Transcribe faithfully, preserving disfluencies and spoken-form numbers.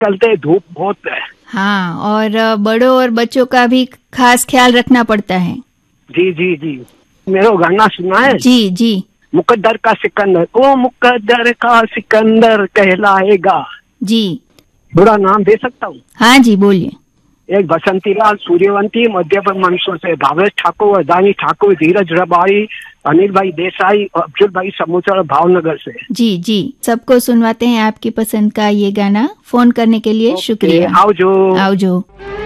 चलते धूप बहुत है। हाँ, और बड़ों और बच्चों का भी खास ख्याल रखना पड़ता है। जी जी जी, मेरा गाना सुना है? जी जी। मुकद्दर का सिकंदर, ओ मुकद्दर का सिकंदर कहलाएगा। जी। थोड़ा नाम दे सकता हूँ? हाँ जी, बोलिए। एक बसंतीलाल सूर्यवंशी, मध्य मंशों से भावेश ठाकुर, वरदानी ठाकुर, धीरज रबाड़ी, अनिल भाई देसाई, अब्दुल भाई समूचर, भावनगर से। जी जी, सबको सुनवाते हैं आपकी पसंद का ये गाना। फोन करने के लिए शुक्रिया। आओ जो आओ जो।